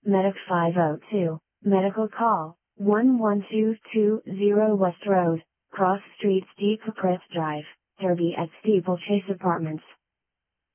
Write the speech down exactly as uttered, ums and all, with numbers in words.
Medic five oh two, medical call, one one two two zero West Road, Cross Street Steeplechase Drive, Derby at Steeplechase Apartments.